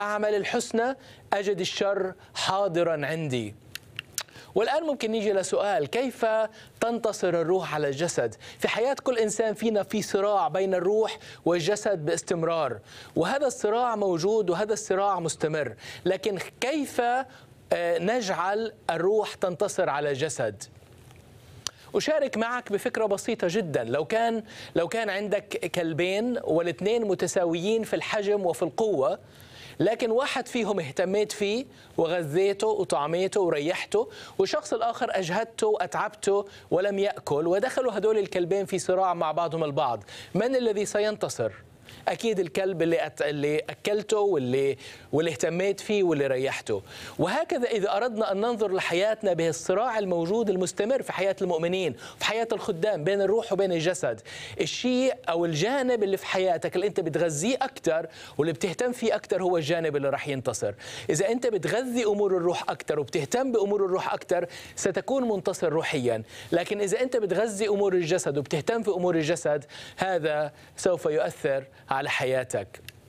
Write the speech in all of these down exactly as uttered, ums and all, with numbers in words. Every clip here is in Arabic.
أعمل الحسنى أجد الشر حاضرا عندي. والآن ممكن نيجي لسؤال: كيف تنتصر الروح على الجسد؟ في حياة كل إنسان فينا في صراع بين الروح والجسد باستمرار، وهذا الصراع موجود وهذا الصراع مستمر، لكن كيف نجعل الروح تنتصر على الجسد؟ أشارك معك بفكرة بسيطة جدا. لو كان لو كان عندك كلبين والاثنين متساويين في الحجم وفي القوة، لكن واحد فيهم اهتميت فيه وغذيته وطعميته وريحته، والشخص الآخر أجهدته وأتعبته ولم يأكل، ودخلوا هدول الكلبين في صراع مع بعضهم البعض، من الذي سينتصر؟ أكيد الكلب اللي أت... اللي أكلته واللي واللي اهتميت فيه واللي ريحته. وهكذا إذا أردنا أن ننظر لحياتنا بهالصراع الموجود المستمر في حياة المؤمنين وفي حياة الخدام بين الروح وبين الجسد، الشيء أو الجانب اللي في حياتك اللي أنت بتغذيه أكثر واللي بتهتم فيه أكثر هو الجانب اللي راح ينتصر. إذا أنت بتغذي أمور الروح أكثر وبتهتم بأمور الروح أكثر ستكون منتصر روحيا، لكن إذا أنت بتغذي أمور الجسد وبتهتم في أمور الجسد هذا سوف يؤثر على حياتك.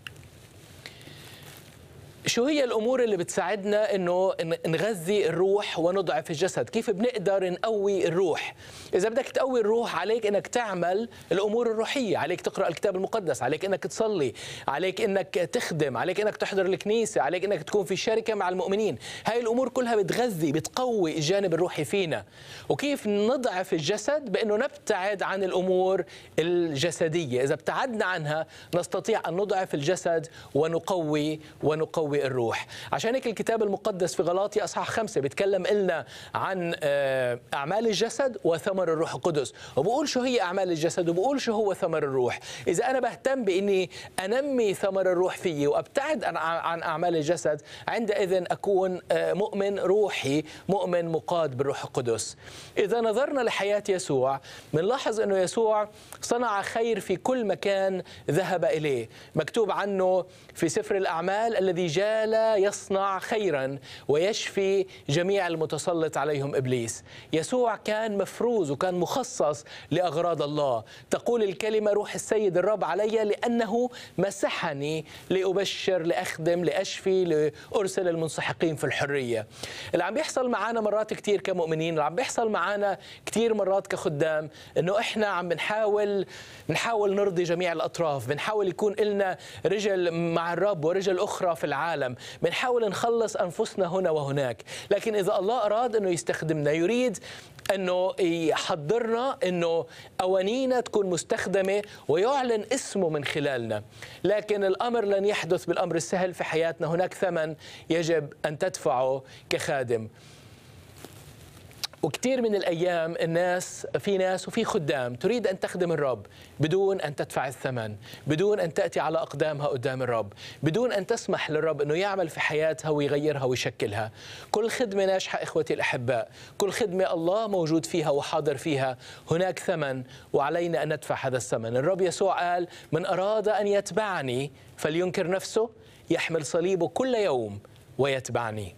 شو هي الأمور اللي بتساعدنا إنه نغذي الروح ونضعف الجسد؟ كيف بنقدر نقوي الروح؟ إذا بدك تقوي الروح عليك إنك تعمل الأمور الروحية، عليك تقرأ الكتاب المقدس، عليك إنك تصلي، عليك إنك تخدم، عليك إنك تحضر الكنيسة، عليك إنك تكون في شركة مع المؤمنين. هاي الأمور كلها بتغذي بتقوي الجانب الروحي فينا. وكيف نضعف الجسد؟ بأنه نبتعد عن الأمور الجسدية. إذا ابتعدنا عنها نستطيع أن نضعف الجسد ونقوي ونقوي الروح. عشان هيك الكتاب المقدس في غلاطي أصحاح خمسة بيتكلم لنا عن أعمال الجسد وثمر الروح القدس، وبقول شو هي أعمال الجسد وبقول شو هو ثمر الروح. إذا أنا بهتم بإني أنمي ثمر الروح فيي وأبتعد عن أعمال الجسد، عندئذ أكون مؤمن روحي، مؤمن مقاد بالروح القدس. إذا نظرنا لحياة يسوع بنلاحظ أنه يسوع صنع خير في كل مكان ذهب إليه. مكتوب عنه في سفر الأعمال: الذي جال يصنع خيرا ويشفي جميع المتسلط عليهم إبليس. يسوع كان مفروز وكان مخصص لأغراض الله. تقول الكلمة: روح السيد الرب علي لأنه مسحني لأبشر، لأخدم، لأشفي، لأرسل المنسحقين في الحرية. اللي عم بيحصل معنا مرات كتير كمؤمنين، اللي عم بيحصل معنا كتير مرات كخدام، إنه إحنا عم بنحاول نحاول نرضي جميع الأطراف، بنحاول يكون لنا رجل مع الرب ورجل أخرى في العالم، بنحاول نخلص أنفسنا هنا وهناك. لكن إذا الله أراد أنه يستخدمنا، يريد أنه يحضرنا أنه أوانينا تكون مستخدمة ويعلن اسمه من خلالنا. لكن الأمر لن يحدث بالأمر السهل في حياتنا، هناك ثمن يجب أن تدفعه كخادم. وكثير من الأيام الناس في ناس وفي خدام تريد أن تخدم الرب بدون أن تدفع الثمن، بدون أن تأتي على أقدامها قدام الرب، بدون أن تسمح للرب أنه يعمل في حياتها ويغيرها ويشكلها. كل خدمة ناجحة إخوتي الأحباء، كل خدمة الله موجود فيها وحاضر فيها هناك ثمن، وعلينا أن ندفع هذا الثمن. الرب يسوع قال: من أراد أن يتبعني فلينكر نفسه، يحمل صليبه كل يوم ويتبعني.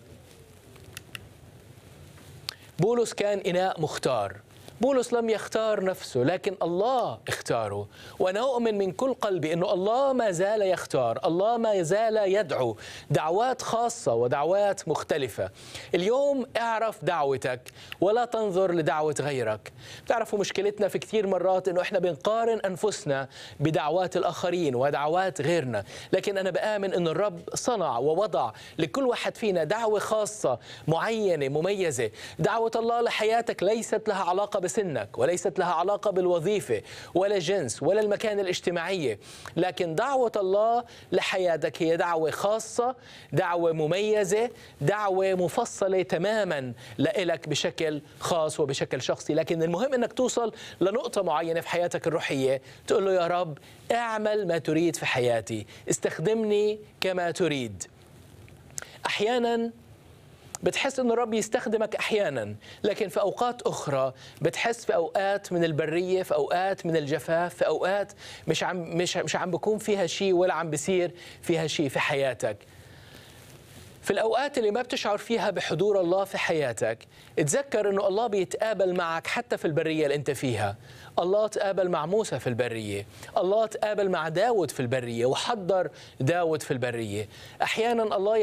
بولس كان إناء مختار. بولس لم يختار نفسه لكن الله اختاره، وأنا أؤمن من كل قلبي أنه الله ما زال يختار، الله ما زال يدعو دعوات خاصة ودعوات مختلفة. اليوم اعرف دعوتك ولا تنظر لدعوة غيرك. بتعرفوا مشكلتنا في كثير مرات أنه إحنا بنقارن أنفسنا بدعوات الآخرين ودعوات غيرنا، لكن أنا بآمن أن الرب صنع ووضع لكل واحد فينا دعوة خاصة معينة مميزة. دعوة الله لحياتك ليست لها علاقة بسنك، وليست لها علاقة بالوظيفة ولا جنس ولا المكان الاجتماعية، لكن دعوة الله لحياتك هي دعوة خاصة، دعوة مميزة، دعوة مفصلة تماما لإلك بشكل خاص وبشكل شخصي. لكن المهم أنك توصل لنقطة معينة في حياتك الروحية تقول له: يا رب اعمل ما تريد في حياتي، استخدمني كما تريد. أحيانا بتحس إنه الرب يستخدمك أحيانا، لكن في أوقات أخرى بتحس في أوقات من البرية، في أوقات من الجفاف، في أوقات مش عم مش مش عم بكون فيها شيء ولا عم بيصير فيها شيء في حياتك. في الأوقات اللي ما بتشعر فيها بحضور الله في حياتك، تذكر أنه الله بيتقابل معك حتى في البرية اللي أنت فيها. الله تقابل مع موسى في البرية، الله تقابل مع داود في البرية وحضر داود في البرية. أحيانا الله